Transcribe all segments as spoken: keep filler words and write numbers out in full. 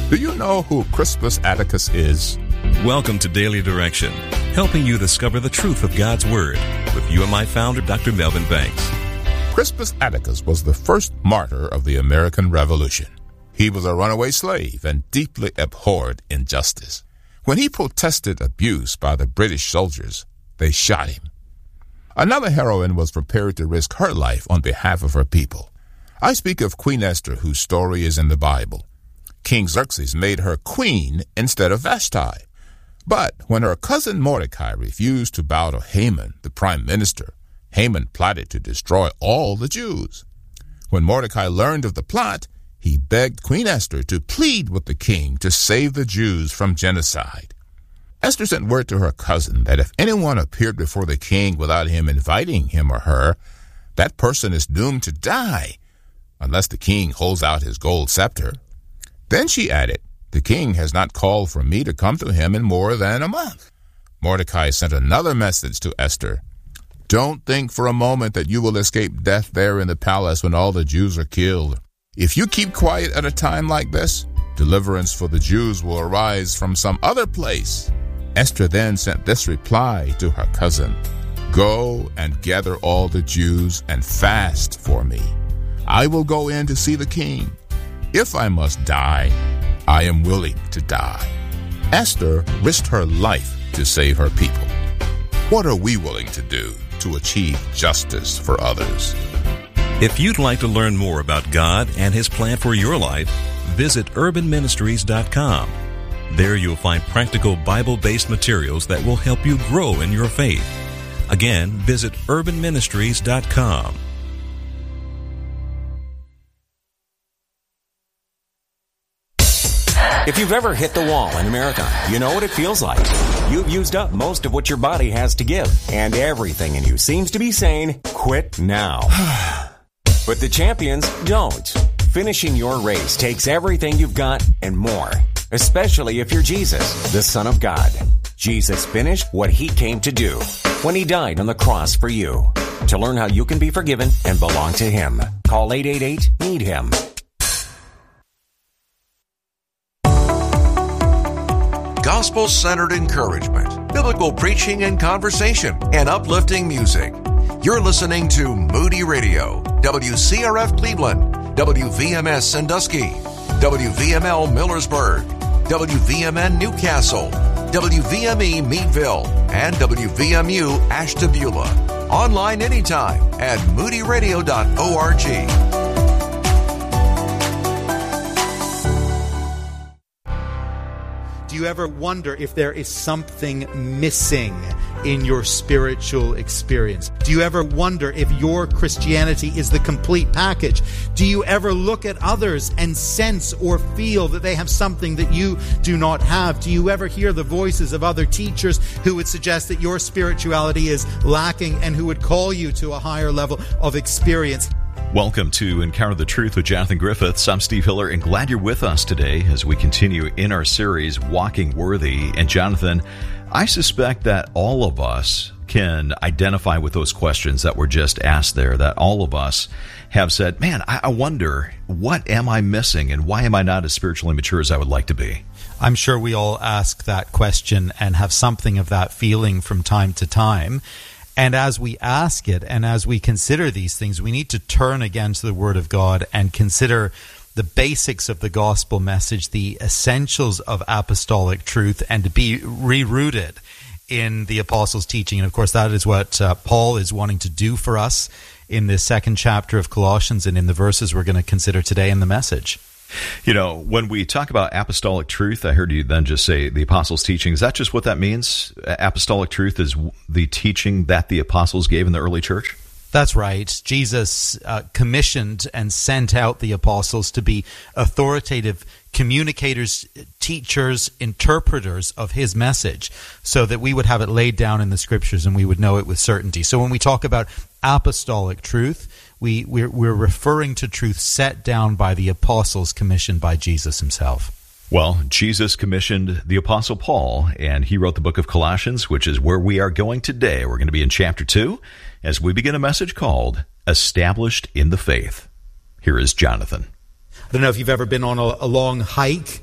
Do you know who Crispus Attucks is? Welcome to Daily Direction, helping you discover the truth of God's Word with U M I founder Doctor Melvin Banks. Crispus Attucks was the first martyr of the American Revolution. He was a runaway slave and deeply abhorred injustice. When he protested abuse by the British soldiers, they shot him. Another heroine was prepared to risk her life on behalf of her people. I speak of Queen Esther, whose story is in the Bible. King Xerxes made her queen instead of Vashti. But when her cousin Mordecai refused to bow to Haman, the prime minister, Haman plotted to destroy all the Jews. When Mordecai learned of the plot, he begged Queen Esther to plead with the king to save the Jews from genocide. Esther sent word to her cousin that if anyone appeared before the king without him inviting him or her, that person is doomed to die, unless the king holds out his gold scepter. Then she added, "The king has not called for me to come to him in more than a month." Mordecai sent another message to Esther. "Don't think for a moment that you will escape death there in the palace when all the Jews are killed. If you keep quiet at a time like this, deliverance for the Jews will arise from some other place." Esther then sent this reply to her cousin, "Go and gather all the Jews and fast for me. I will go in to see the king. If I must die, I am willing to die." Esther risked her life to save her people. What are we willing to do to achieve justice for others? If you'd like to learn more about God and His plan for your life, visit urban ministries dot com. There you'll find practical Bible-based materials that will help you grow in your faith. Again, visit urban ministries dot com. If you've ever hit the wall in a marathon, you know what it feels like. You've used up most of what your body has to give, and everything in you seems to be saying, quit now. But the champions don't. Finishing your race takes everything you've got and more, especially if you're Jesus, the Son of God. Jesus finished what He came to do when He died on the cross for you. To learn how you can be forgiven and belong to Him, call eight eight eight, need him. Gospel-centered encouragement, biblical preaching and conversation, and uplifting music. You're listening to Moody Radio, W C R F Cleveland, W V M S Sandusky, W V M L Millersburg, W V M N Newcastle, W V M E Meadville, and W V M U Ashtabula. Online anytime at moody radio dot org. Do you ever wonder if there is something missing in your spiritual experience? Do you ever wonder if your Christianity is the complete package? Do you ever look at others and sense or feel that they have something that you do not have? Do you ever hear the voices of other teachers who would suggest that your spirituality is lacking and who would call you to a higher level of experience? Welcome to Encounter the Truth with Jonathan Griffiths. I'm Steve Hiller, and glad you're with us today as we continue in our series, Walking Worthy. And Jonathan, I suspect that all of us can identify with those questions that were just asked there, that all of us have said, man, I wonder, what am I missing, and why am I not as spiritually mature as I would like to be? I'm sure we all ask that question and have something of that feeling from time to time. And as we ask it and as we consider these things, we need to turn again to the Word of God and consider the basics of the gospel message, the essentials of apostolic truth, and to be rerooted in the apostles' teaching. And of course, that is what uh, Paul is wanting to do for us in this second chapter of Colossians and in the verses we're going to consider today in the message. You know, when we talk about apostolic truth, I heard you then just say the apostles' teaching. Is that just what that means? Apostolic truth is the teaching that the apostles gave in the early church? That's right. Jesus uh, commissioned and sent out the apostles to be authoritative communicators, teachers, interpreters of his message, so that we would have it laid down in the scriptures and we would know it with certainty. So when we talk about apostolic truth, we, we're, we're referring to truth set down by the apostles, commissioned by Jesus himself. Well, Jesus commissioned the Apostle Paul, and he wrote the book of Colossians, which is where we are going today. We're going to be in chapter two as we begin a message called Established in the Faith. Here is Jonathan. I don't know if you've ever been on a, a long hike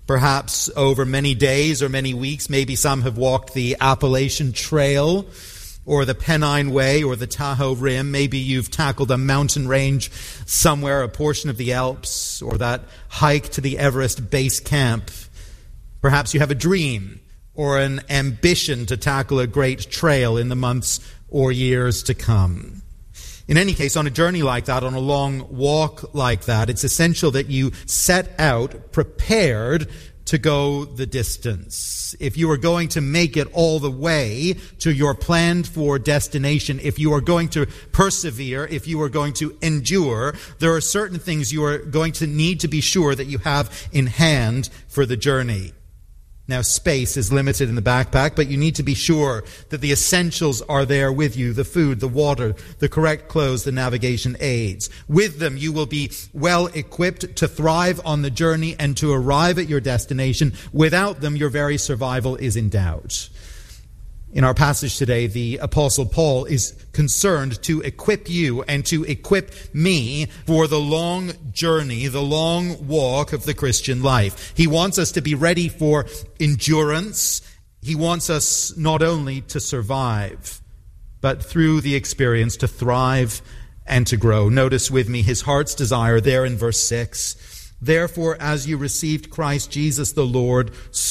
Perhaps over many days or many weeks, maybe some have walked the Appalachian Trail or the Pennine Way or the Tahoe Rim. Maybe you've tackled a mountain range somewhere, a portion of the Alps, or that hike to the Everest Base Camp. Perhaps you have a dream or an ambition to tackle a great trail in the months or years to come. In any case, on a journey like that, on a long walk like that, it's essential that you set out prepared to go the distance. If you are going to make it all the way to your planned for destination, if you are going to persevere, if you are going to endure, there are certain things you are going to need to be sure that you have in hand for the journey. Now, space is limited in the backpack, but you need to be sure that the essentials are there with you: the food, the water, the correct clothes, the navigation aids. With them, you will be well equipped to thrive on the journey and to arrive at your destination. Without them, your very survival is in doubt. In our passage today, the Apostle Paul is concerned to equip you and to equip me for the long journey, the long walk of the Christian life. He wants us to be ready for endurance. He wants us not only to survive, but through the experience to thrive and to grow. Notice with me his heart's desire there in verse six. Therefore, as you received Christ Jesus the Lord,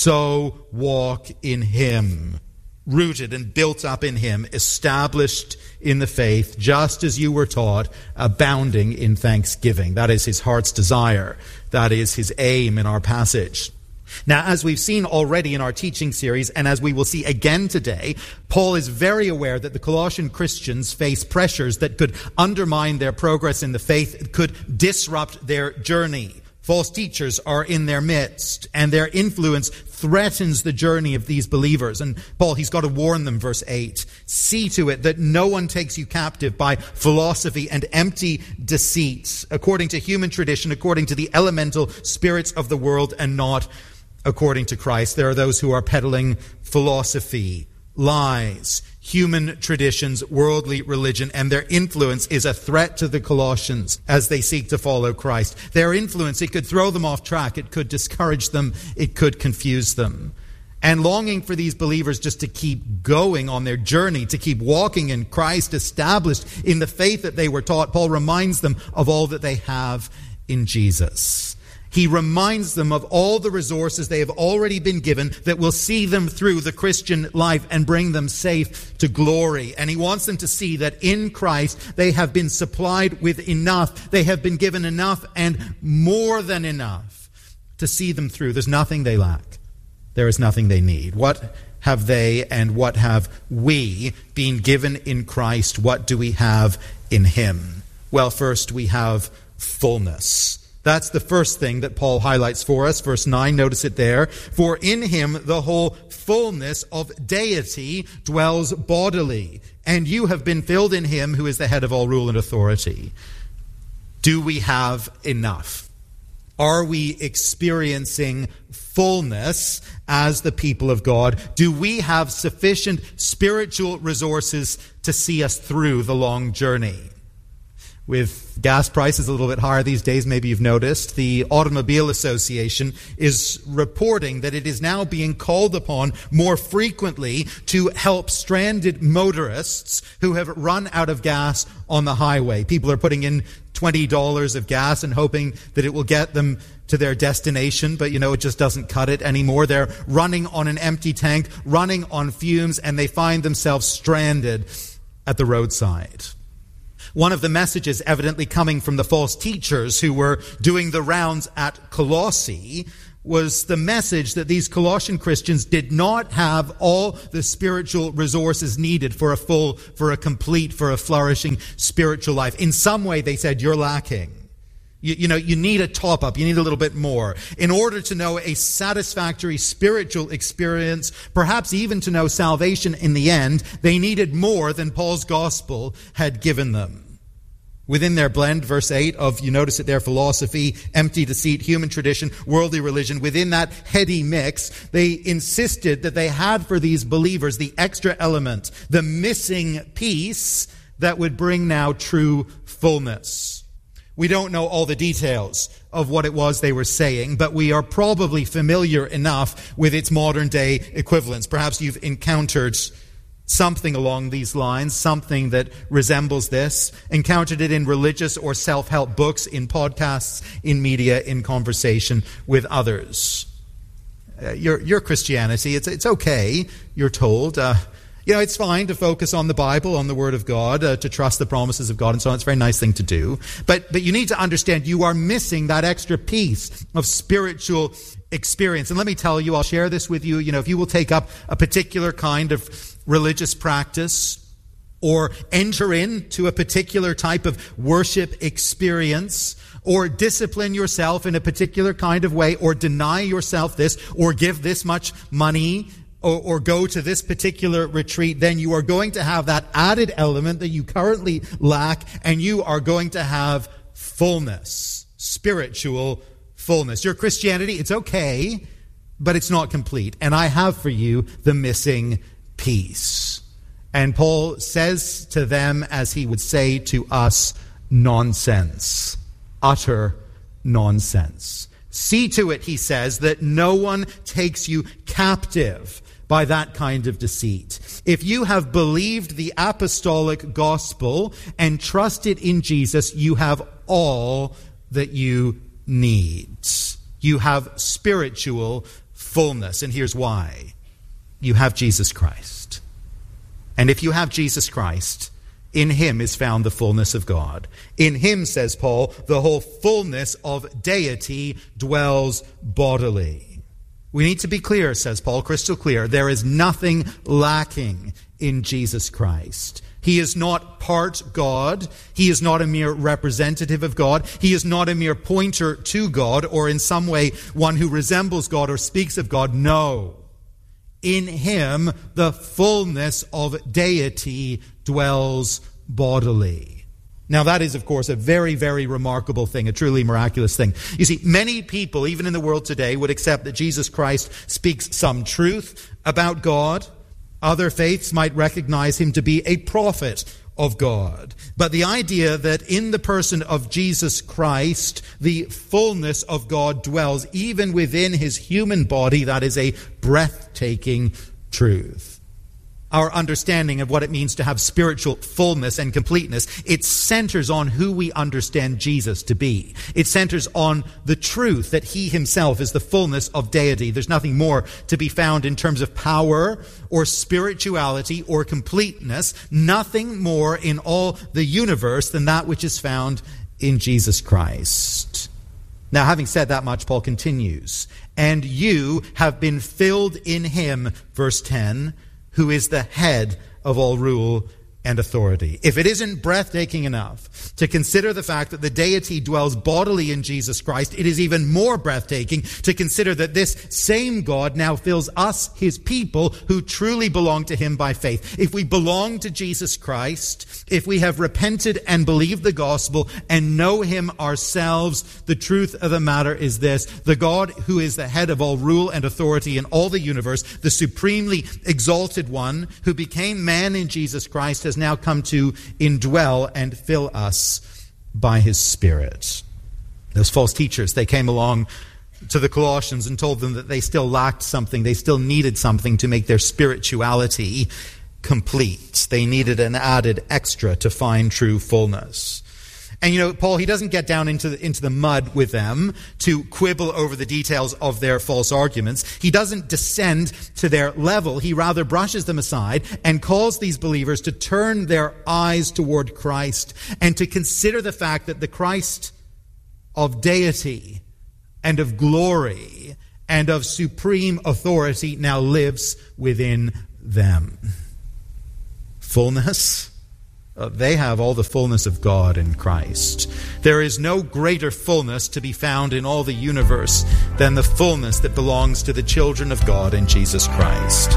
so walk in him. Rooted and built up in him, established in the faith, just as you were taught, abounding in thanksgiving. That is his heart's desire. That is his aim in our passage. Now, as we've seen already in our teaching series, and as we will see again today, Paul is very aware that the Colossian Christians face pressures that could undermine their progress in the faith, could disrupt their journey. False teachers are in their midst, and their influence threatens the journey of these believers. And Paul, he's got to warn them, verse eight. See to it that no one takes you captive by philosophy and empty deceit, according to human tradition, according to the elemental spirits of the world, and not according to Christ. There are those who are peddling philosophy, lies, human traditions, worldly religion, and their influence is a threat to the Colossians as they seek to follow Christ. Their influence, it could throw them off track, it could discourage them, it could confuse them. And longing for these believers just to keep going on their journey, to keep walking in Christ, established in the faith that they were taught, Paul reminds them of all that they have in Jesus. He reminds them of all the resources they have already been given that will see them through the Christian life and bring them safe to glory. And he wants them to see that in Christ they have been supplied with enough. They have been given enough and more than enough to see them through. There's nothing they lack. There is nothing they need. What have they and what have we been given in Christ? What do we have in him? Well, first we have fullness. That's the first thing that Paul highlights for us. Verse nine, notice it there. For in him the whole fullness of deity dwells bodily, and you have been filled in him who is the head of all rule and authority. Do we have enough? Are we experiencing fullness as the people of God? Do we have sufficient spiritual resources to see us through the long journey? With gas prices a little bit higher these days, maybe you've noticed, the Automobile Association is reporting that it is now being called upon more frequently to help stranded motorists who have run out of gas on the highway. People are putting in twenty dollars of gas and hoping that it will get them to their destination, but you know, it just doesn't cut it anymore. They're running on an empty tank, running on fumes, and they find themselves stranded at the roadside. One of the messages evidently coming from the false teachers who were doing the rounds at Colossae was the message that these Colossian Christians did not have all the spiritual resources needed for a full, for a complete, for a flourishing spiritual life. In some way, they said, you're lacking. You, you know, you need a top-up. You need a little bit more. In order to know a satisfactory spiritual experience, perhaps even to know salvation in the end, they needed more than Paul's gospel had given them. Within their blend, verse eight, of, you notice it there, philosophy, empty deceit, human tradition, worldly religion, within that heady mix, they insisted that they had for these believers the extra element, the missing piece that would bring now true fullness. We don't know all the details of what it was they were saying, but we are probably familiar enough with its modern-day equivalents. Perhaps you've encountered something along these lines, something that resembles this, encountered it in religious or self-help books, in podcasts, in media, in conversation with others. Uh, your, your Christianity, it's, it's okay, you're told. Uh, you know, it's fine to focus on the Bible, on the Word of God, uh, to trust the promises of God and so on. It's a very nice thing to do. But, but you need to understand you are missing that extra piece of spiritual experience. And let me tell you, I'll share this with you. You know, if you will take up a particular kind of religious practice or enter into a particular type of worship experience or discipline yourself in a particular kind of way or deny yourself this or give this much money or, or go to this particular retreat, then you are going to have that added element that you currently lack, and you are going to have fullness, spiritual fullness. Your Christianity, it's okay, but it's not complete. And I have for you the missing peace. And Paul says to them, as he would say to us, nonsense. Utter nonsense. See to it, he says, that no one takes you captive by that kind of deceit. If you have believed the apostolic gospel and trusted in Jesus, you have all that you need. You have spiritual fullness. And here's why. You have Jesus Christ. And if you have Jesus Christ, in him is found the fullness of God. In him, says Paul, the whole fullness of deity dwells bodily. We need to be clear, says Paul, crystal clear. There is nothing lacking in Jesus Christ. He is not part God. He is not a mere representative of God. He is not a mere pointer to God or in some way one who resembles God or speaks of God. No. In him, the fullness of deity dwells bodily. Now, that is, of course, a very, very remarkable thing, a truly miraculous thing. You see, many people, even in the world today, would accept that Jesus Christ speaks some truth about God. Other faiths might recognize him to be a prophet of God. But the idea that in the person of Jesus Christ, the fullness of God dwells even within his human body, that is a breathtaking truth. Our understanding of what it means to have spiritual fullness and completeness, it centers on who we understand Jesus to be. It centers on the truth that he himself is the fullness of deity. There's nothing more to be found in terms of power or spirituality or completeness. Nothing more in all the universe than that which is found in Jesus Christ. Now, having said that much, Paul continues, and you have been filled in him, verse ten, who is the head of all rule and authority. If it isn't breathtaking enough to consider the fact that the deity dwells bodily in Jesus Christ, it is even more breathtaking to consider that this same God now fills us, his people, who truly belong to him by faith. If we belong to Jesus Christ, if we have repented and believed the gospel and know him ourselves, the truth of the matter is this: the God who is the head of all rule and authority in all the universe, the supremely exalted one who became man in Jesus Christ, has now come to indwell and fill us by his Spirit. Those false teachers, they came along to the Colossians and told them that they still lacked something. They still needed something to make their spirituality complete. They needed an added extra to find true fullness. And you know, Paul, he doesn't get down into the, into the mud with them to quibble over the details of their false arguments. He doesn't descend to their level. He rather brushes them aside and calls these believers to turn their eyes toward Christ and to consider the fact that the Christ of deity and of glory and of supreme authority now lives within them. Fullness? Uh, they have all the fullness of God in Christ. There is no greater fullness to be found in all the universe than the fullness that belongs to the children of God in Jesus Christ.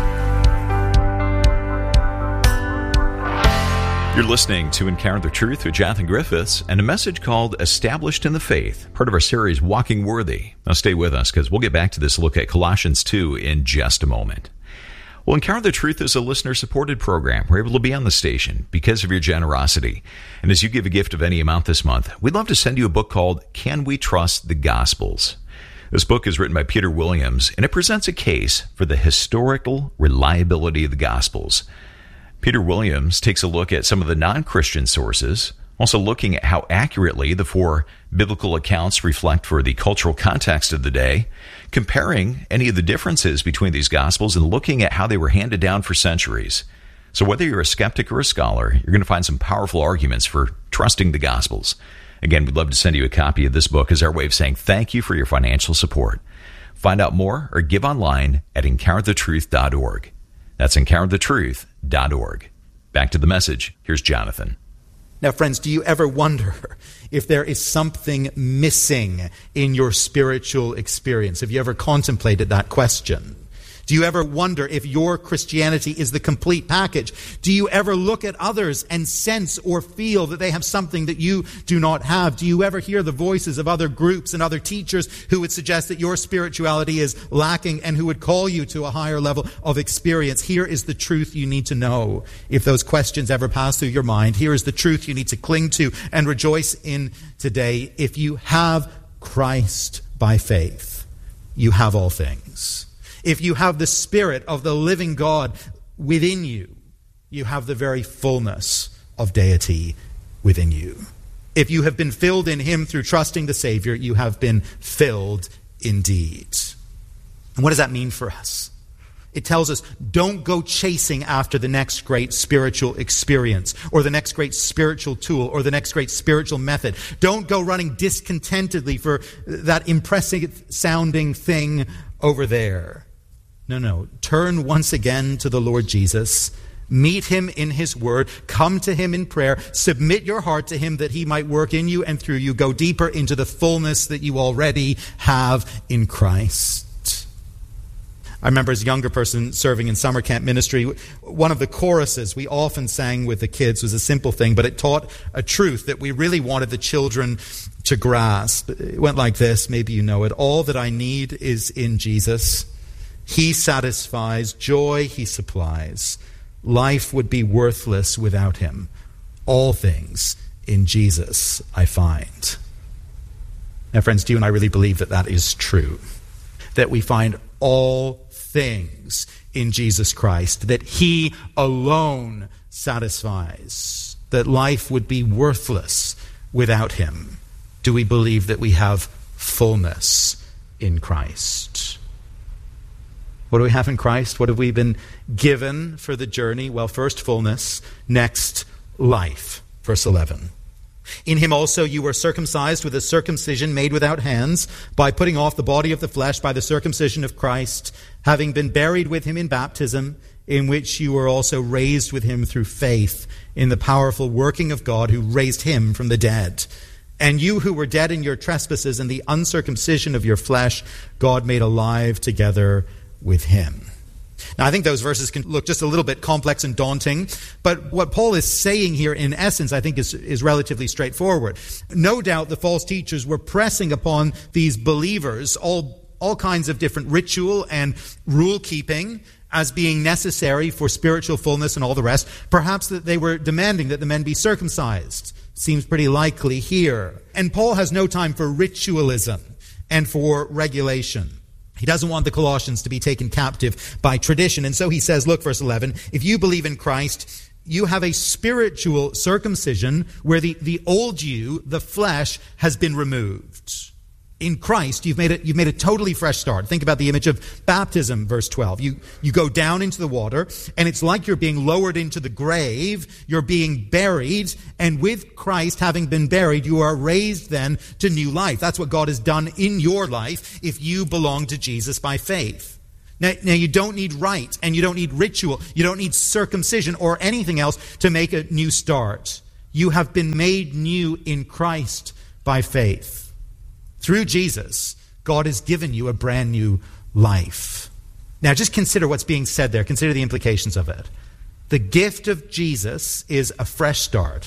You're listening to Encounter the Truth with Jonathan Griffiths and a message called Established in the Faith, part of our series Walking Worthy. Now stay with us because we'll get back to this look at Colossians two in just a moment. Well, Encounter the Truth is a listener-supported program. We're able to be on the station because of your generosity. And as you give a gift of any amount this month, we'd love to send you a book called Can We Trust the Gospels? This book is written by Peter Williams, and it presents a case for the historical reliability of the Gospels. Peter Williams takes a look at some of the non-Christian sources, also looking at how accurately the four biblical accounts reflect for the cultural context of the day, comparing any of the differences between these Gospels and looking at how they were handed down for centuries. So whether you're a skeptic or a scholar, you're going to find some powerful arguments for trusting the Gospels. Again, we'd love to send you a copy of this book as our way of saying thank you for your financial support. Find out more or give online at encounter the truth dot org. That's encounter the truth dot org. Back to the message. Here's Jonathan. Now, friends, do you ever wonder if there is something missing in your spiritual experience? Have you ever contemplated that question? Do you ever wonder if your Christianity is the complete package? Do you ever look at others and sense or feel that they have something that you do not have? Do you ever hear the voices of other groups and other teachers who would suggest that your spirituality is lacking and who would call you to a higher level of experience? Here is the truth you need to know. If those questions ever pass through your mind, here is the truth you need to cling to and rejoice in today. If you have Christ by faith, you have all things. If you have the Spirit of the living God within you, you have the very fullness of deity within you. If you have been filled in Him through trusting the Savior, you have been filled indeed. And what does that mean for us? It tells us, don't go chasing after the next great spiritual experience or the next great spiritual tool or the next great spiritual method. Don't go running discontentedly for that impressive sounding thing over there. No, no. Turn once again to the Lord Jesus. Meet Him in His Word. Come to Him in prayer. Submit your heart to Him that He might work in you and through you. Go deeper into the fullness that you already have in Christ. I remember as a younger person serving in summer camp ministry, one of the choruses we often sang with the kids was a simple thing, but it taught a truth that we really wanted the children to grasp. It went like this, maybe you know it. All that I need is in Jesus. He satisfies, joy He supplies. Life would be worthless without Him. All things in Jesus I find. Now, friends, do you and I really believe that that is true? That we find all things in Jesus Christ, that He alone satisfies, that life would be worthless without Him? Do we believe that we have fullness in Christ? What do we have in Christ? What have we been given for the journey? Well, first, fullness. Next, life. Verse eleven. In Him also you were circumcised with a circumcision made without hands, by putting off the body of the flesh by the circumcision of Christ, having been buried with Him in baptism, in which you were also raised with Him through faith in the powerful working of God who raised Him from the dead. And you who were dead in your trespasses and the uncircumcision of your flesh, God made alive together with Him. Now, I think those verses can look just a little bit complex and daunting, but what Paul is saying here in essence, I think, is, is relatively straightforward. No doubt the false teachers were pressing upon these believers all, all kinds of different ritual and rule keeping as being necessary for spiritual fullness and all the rest. Perhaps that they were demanding that the men be circumcised. Seems pretty likely here. And Paul has no time for ritualism and for regulation. He doesn't want the Colossians to be taken captive by tradition. And so he says, look, verse eleven, if you believe in Christ, you have a spiritual circumcision where the, the old you, the flesh, has been removed. In Christ, you've made it, you've made a totally fresh start. Think about the image of baptism, verse twelve. You, you go down into the water, and it's like you're being lowered into the grave. You're being buried, and with Christ having been buried, you are raised then to new life. That's what God has done in your life if you belong to Jesus by faith. Now, now you don't need rite, and you don't need ritual. You don't need circumcision or anything else to make a new start. You have been made new in Christ by faith. Through Jesus, God has given you a brand new life. Now, just consider what's being said there. Consider the implications of it. The gift of Jesus is a fresh start,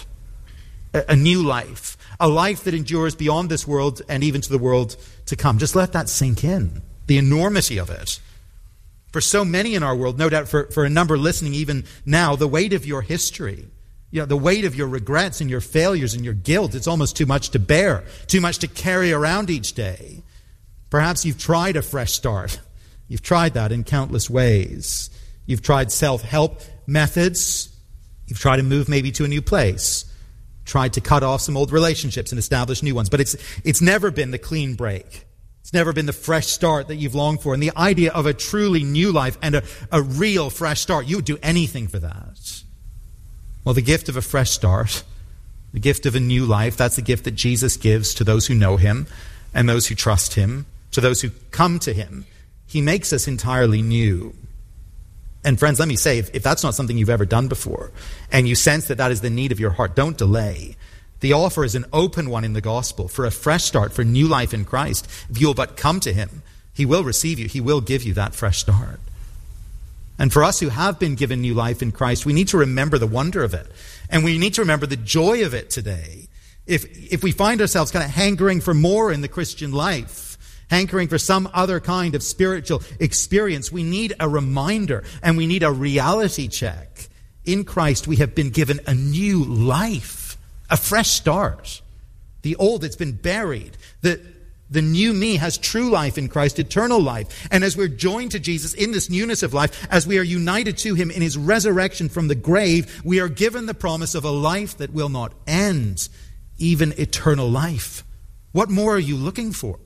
a, a new life, a life that endures beyond this world and even to the world to come. Just let that sink in, the enormity of it. For so many in our world, no doubt for, for a number listening even now, the weight of your history, you know, the weight of your regrets and your failures and your guilt, it's almost too much to bear, too much to carry around each day. Perhaps you've tried a fresh start. You've tried that in countless ways. You've tried self-help methods. You've tried to move maybe to a new place. Tried to cut off some old relationships and establish new ones. But it's it's never been the clean break. It's never been the fresh start that you've longed for. And the idea of a truly new life and a, a real fresh start, you would do anything for that. Well, the gift of a fresh start, the gift of a new life, that's the gift that Jesus gives to those who know him and those who trust him, to those who come to him. He makes us entirely new. And friends, let me say, if, if that's not something you've ever done before, and you sense that that is the need of your heart, don't delay. The offer is an open one in the gospel for a fresh start, for new life in Christ. If you'll but come to him, he will receive you. He will give you that fresh start. And for us who have been given new life in Christ, we need to remember the wonder of it. And we need to remember the joy of it today. If, if we find ourselves kind of hankering for more in the Christian life, hankering for some other kind of spiritual experience, we need a reminder and we need a reality check. In Christ, we have been given a new life, a fresh start. The old, it's been buried. The, the new me has true life in Christ, eternal life. And as we're joined to Jesus in this newness of life, as we are united to him in his resurrection from the grave, we are given the promise of a life that will not end, even eternal life. What more are you looking for?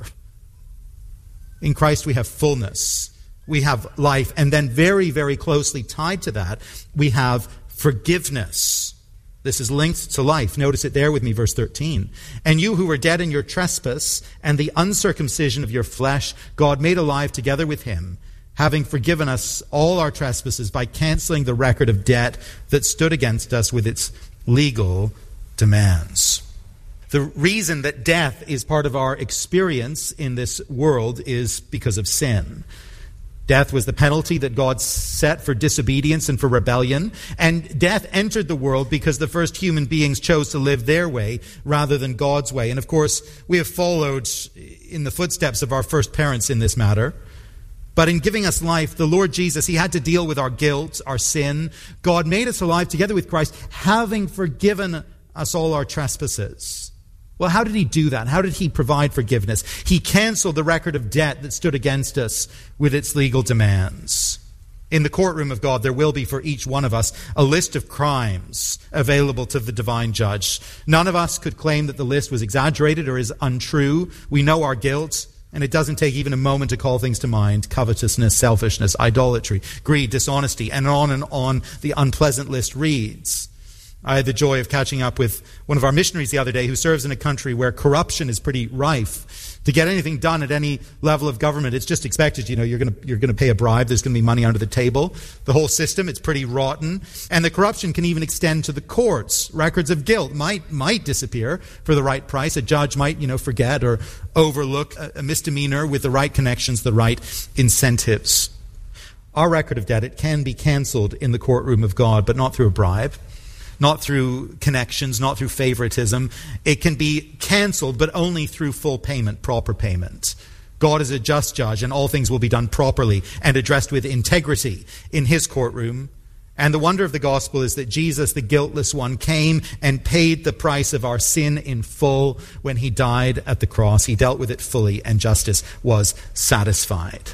In Christ we have fullness, we have life, and then very, very closely tied to that, we have forgiveness. This is linked to life. Notice it there with me, verse thirteen. And you who were dead in your trespass and the uncircumcision of your flesh, God made alive together with him, having forgiven us all our trespasses by canceling the record of debt that stood against us with its legal demands. The reason that death is part of our experience in this world is because of sin. Death was the penalty that God set for disobedience and for rebellion. And death entered the world because the first human beings chose to live their way rather than God's way. And of course, we have followed in the footsteps of our first parents in this matter. But in giving us life, the Lord Jesus, he had to deal with our guilt, our sin. God made us alive together with Christ, having forgiven us all our trespasses. Well, how did he do that? How did he provide forgiveness? He canceled the record of debt that stood against us with its legal demands. In the courtroom of God, there will be for each one of us a list of crimes available to the divine judge. None of us could claim that the list was exaggerated or is untrue. We know our guilt, and it doesn't take even a moment to call things to mind: covetousness, selfishness, idolatry, greed, dishonesty, and on and on the unpleasant list reads. I had the joy of catching up with one of our missionaries the other day who serves in a country where corruption is pretty rife. To get anything done at any level of government, it's just expected. You know, you're going to you're going to pay a bribe. There's going to be money under the table. The whole system, it's pretty rotten. And the corruption can even extend to the courts. Records of guilt might might disappear for the right price. A judge might, you know, forget or overlook a, a misdemeanor with the right connections, the right incentives. Our record of debt, it can be canceled in the courtroom of God, but not through a bribe. Not through connections, not through favoritism. It can be canceled, but only through full payment, proper payment. God is a just judge, and all things will be done properly and addressed with integrity in his courtroom. And the wonder of the gospel is that Jesus, the guiltless one, came and paid the price of our sin in full when he died at the cross. He dealt with it fully, and justice was satisfied.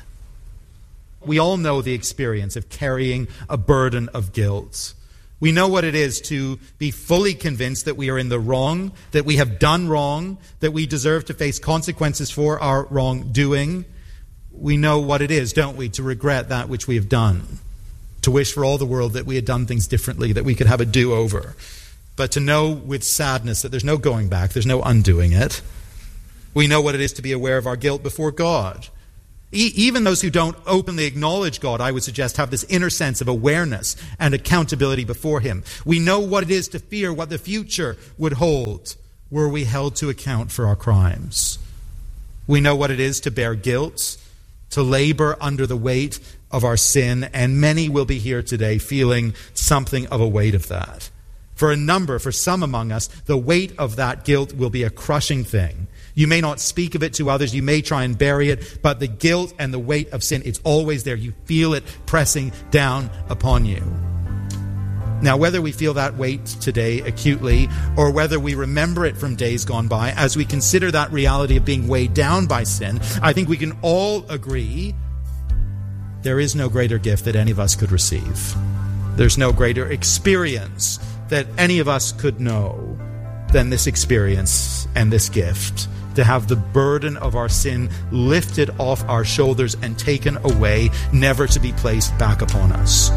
We all know the experience of carrying a burden of guilt. We know what it is to be fully convinced that we are in the wrong, that we have done wrong, that we deserve to face consequences for our wrongdoing. We know what it is, don't we, to regret that which we have done, to wish for all the world that we had done things differently, that we could have a do-over, but to know with sadness that there's no going back, there's no undoing it. We know what it is to be aware of our guilt before God. Even those who don't openly acknowledge God, I would suggest, have this inner sense of awareness and accountability before him. We know what it is to fear what the future would hold were we held to account for our crimes. We know what it is to bear guilt, to labor under the weight of our sin, and many will be here today feeling something of a weight of that. For a number, for some among us, the weight of that guilt will be a crushing thing. You may not speak of it to others. You may try and bury it, but the guilt and the weight of sin, it's always there. You feel it pressing down upon you. Now, whether we feel that weight today acutely or whether we remember it from days gone by, as we consider that reality of being weighed down by sin, I think we can all agree there is no greater gift that any of us could receive. There's no greater experience that any of us could know than this experience and this gift, to have the burden of our sin lifted off our shoulders and taken away, never to be placed back upon us.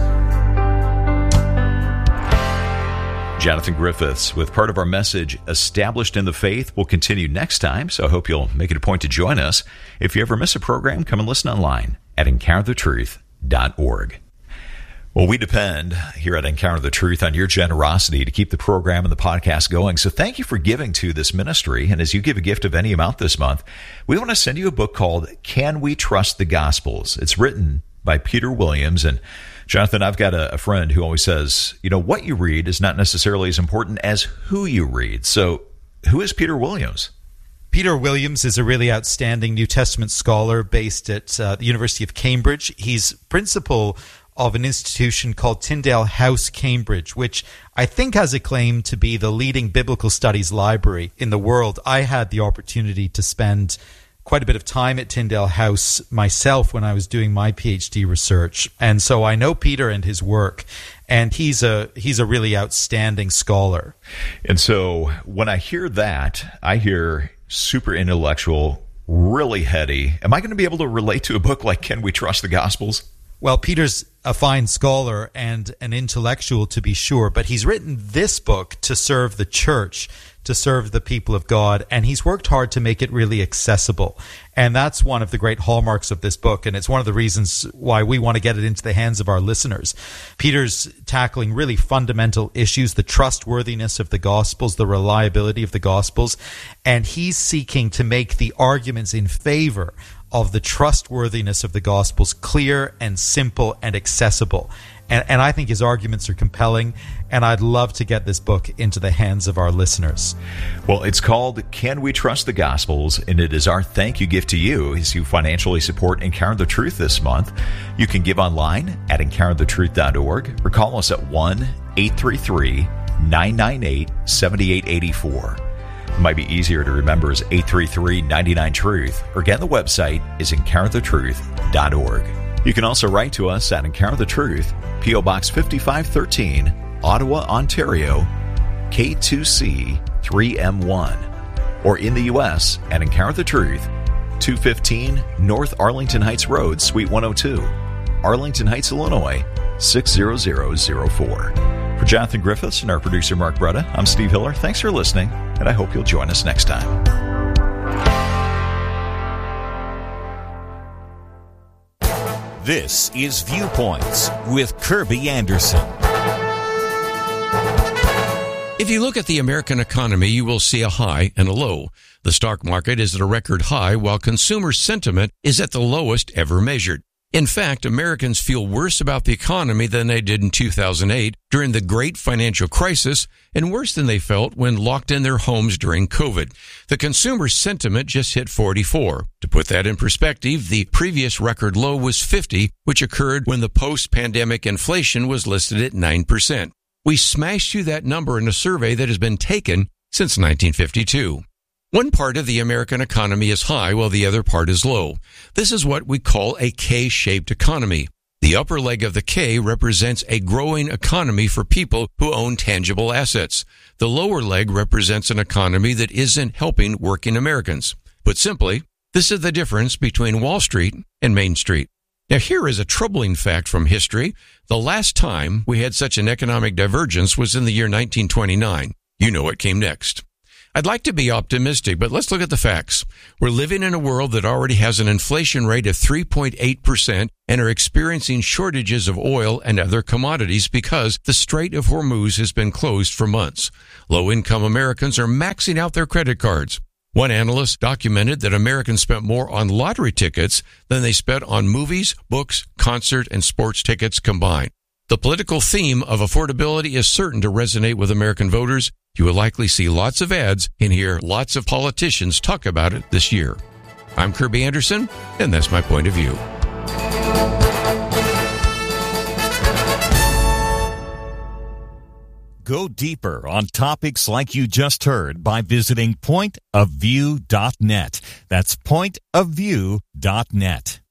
Jonathan Griffiths with part of our message, Established in the Faith, will continue next time, so I hope you'll make it a point to join us. If you ever miss a program, come and listen online at encounter the truth dot org. Well, we depend here at Encounter the Truth on your generosity to keep the program and the podcast going, so thank you for giving to this ministry. And as you give a gift of any amount this month, we want to send you a book called Can We Trust the Gospels? It's written by Peter Williams. And Jonathan, I've got a, a friend who always says, you know, what you read is not necessarily as important as who you read. So who is Peter Williams? Peter Williams is a really outstanding New Testament scholar based at uh, the University of Cambridge. He's principal of an institution called Tyndale House, Cambridge, which I think has a claim to be the leading biblical studies library in the world. I had the opportunity to spend quite a bit of time at Tyndale House myself when I was doing my PhD research. And so I know Peter and his work, and he's a he's a really outstanding scholar. And so when I hear that, I hear super intellectual, really heady. Am I going to be able to relate to a book like Can We Trust the Gospels? Well, Peter's a fine scholar and an intellectual, to be sure, but he's written this book to serve the church, to serve the people of God, and he's worked hard to make it really accessible. And that's one of the great hallmarks of this book, and it's one of the reasons why we want to get it into the hands of our listeners. Peter's tackling really fundamental issues, the trustworthiness of the Gospels, the reliability of the Gospels, and he's seeking to make the arguments in favor of the trustworthiness of the Gospels clear and simple and accessible. And, and I think his arguments are compelling, and I'd love to get this book into the hands of our listeners. Well, it's called Can We Trust the Gospels? And it is our thank you gift to you as you financially support Encounter the Truth this month. You can give online at encounter the truth dot org or call us at one eight three three nine nine eight seven eight eight four. It might be easier to remember as eight three three nine nine truth, or again, the website is encounter the truth dot org. You can also write to us at Encounter the Truth, P O Box fifty-five thirteen, Ottawa, Ontario, K two C three M one, or in the U S at Encounter the Truth, two fifteen North Arlington Heights Road, Suite one oh two, Arlington Heights, Illinois, six zero zero zero four. For Jonathan Griffiths and our producer Mark Bretta, I'm Steve Hiller. Thanks for listening, and I hope you'll join us next time. This is Viewpoints with Kirby Anderson. If you look at the American economy, you will see a high and a low. The stock market is at a record high, while consumer sentiment is at the lowest ever measured. In fact, Americans feel worse about the economy than they did in two thousand eight during the great financial crisis, and worse than they felt when locked in their homes during COVID. The consumer sentiment just hit forty-four. To put that in perspective, the previous record low was fifty, which occurred when the post-pandemic inflation was listed at nine percent. We smashed through that number in a survey that has been taken since nineteen fifty-two. One part of the American economy is high while the other part is low. This is what we call a K-shaped economy. The upper leg of the K represents a growing economy for people who own tangible assets. The lower leg represents an economy that isn't helping working Americans. Put simply, this is the difference between Wall Street and Main Street. Now, here is a troubling fact from history. The last time we had such an economic divergence was in the year nineteen twenty-nine. You know what came next. I'd like to be optimistic, but let's look at the facts. We're living in a world that already has an inflation rate of three point eight percent and are experiencing shortages of oil and other commodities because the Strait of Hormuz has been closed for months. Low-income Americans are maxing out their credit cards. One analyst documented that Americans spent more on lottery tickets than they spent on movies, books, concert, and sports tickets combined. The political theme of affordability is certain to resonate with American voters, You will likely see lots of ads and hear lots of politicians talk about it this year. I'm Kirby Anderson, and that's my point of view. Go deeper on topics like you just heard by visiting point of view dot net. That's point of view dot net.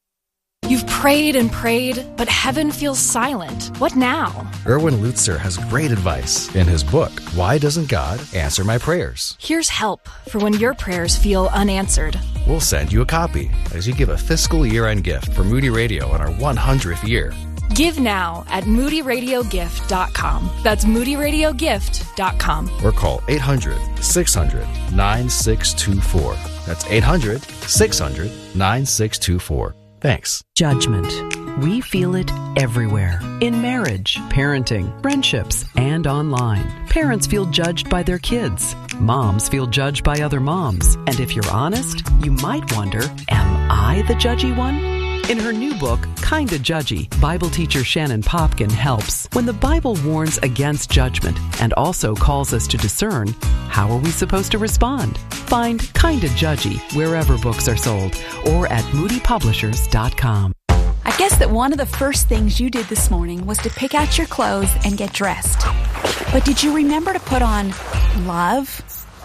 You've prayed and prayed, but heaven feels silent. What now? Erwin Lutzer has great advice in his book, Why Doesn't God Answer My Prayers? Here's help for when your prayers feel unanswered. We'll send you a copy as you give a fiscal year-end gift for Moody Radio on our one hundredth year. Give now at moody radio gift dot com. That's moody radio gift dot com. Or call eight hundred, six hundred, nine six two four. That's eight hundred, six hundred, nine six two four. Thanks. Judgment. We feel it everywhere. In marriage, parenting, friendships, and online. Parents feel judged by their kids. Moms feel judged by other moms. And if you're honest, you might wonder, am I the judgy one? In her new book, Kinda Judgy, Bible teacher Shannon Popkin helps. When the Bible warns against judgment and also calls us to discern, how are we supposed to respond? Find Kinda Judgy wherever books are sold or at moody publishers dot com. I guess that one of the first things you did this morning was to pick out your clothes and get dressed. But did you remember to put on love?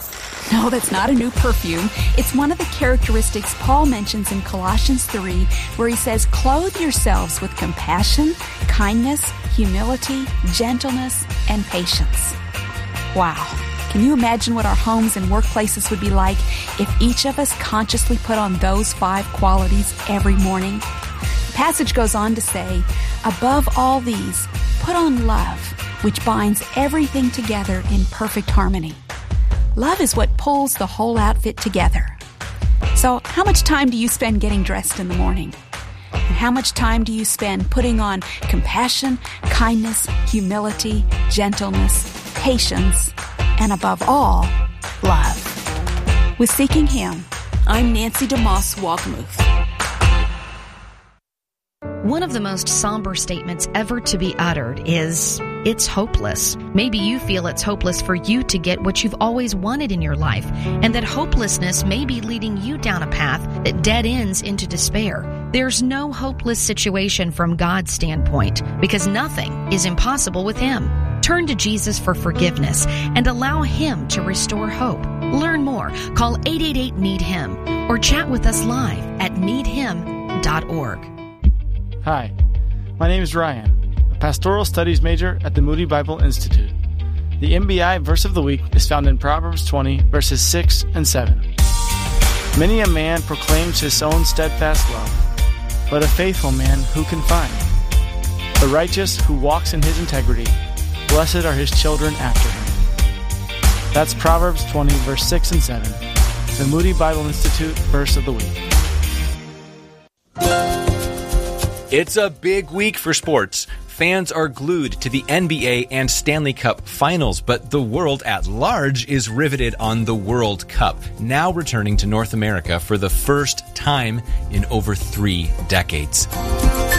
No, that's not a new perfume. It's one of the characteristics Paul mentions in Colossians three, where he says, clothe yourselves with compassion, kindness, humility, gentleness, and patience. Wow. Can you imagine what our homes and workplaces would be like if each of us consciously put on those five qualities every morning? The passage goes on to say, above all these, put on love, which binds everything together in perfect harmony. Love is what pulls the whole outfit together. So, how much time do you spend getting dressed in the morning? And how much time do you spend putting on compassion, kindness, humility, gentleness, patience, and above all, love? With Seeking Him, I'm Nancy DeMoss Walkmuth. One of the most somber statements ever to be uttered is, it's hopeless. Maybe you feel it's hopeless for you to get what you've always wanted in your life, and that hopelessness may be leading you down a path that dead ends into despair. There's no hopeless situation from God's standpoint, because nothing is impossible with Him. Turn to Jesus for forgiveness and allow Him to restore hope. Learn more. Call eight eight eight, need him or chat with us live at need him dot org. Hi, my name is Ryan, a pastoral studies major at the Moody Bible Institute. The M B I verse of the week is found in Proverbs twenty, verses six and seven. Many a man proclaims his own steadfast love, but a faithful man who can find? The righteous who walks in his integrity, blessed are his children after him. That's Proverbs twenty, verse six and seven, the Moody Bible Institute verse of the week. It's a big week for sports. Fans are glued to the N B A and Stanley Cup finals, but the world at large is riveted on the World Cup, now returning to North America for the first time in over three decades.